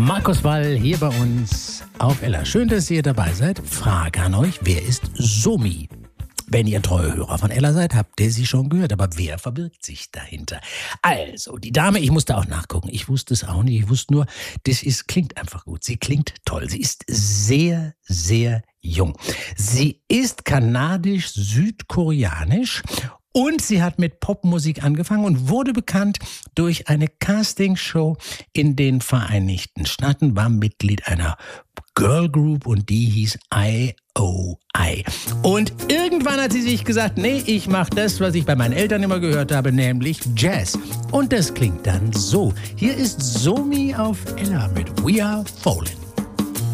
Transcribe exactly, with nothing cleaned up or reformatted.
Markus Wall hier bei uns auf Ella. Schön, dass ihr dabei seid. Frage an euch, wer ist Somi? Wenn ihr treue Hörer von Ella seid, habt ihr sie schon gehört. Aber wer verbirgt sich dahinter? Also, die Dame, ich musste auch nachgucken. Ich wusste es auch nicht. Ich wusste nur, das ist, klingt einfach gut. Sie klingt toll. Sie ist sehr, sehr jung. Sie ist kanadisch-südkoreanisch. Und sie hat mit Popmusik angefangen und wurde bekannt durch eine Castingshow in den Vereinigten Staaten, war Mitglied einer Girlgroup und die hieß I O I. Und irgendwann hat sie sich gesagt, nee, ich mache das, was ich bei meinen Eltern immer gehört habe, nämlich Jazz. Und das klingt dann so. Hier ist Somi auf Ella mit We Are Fallin'.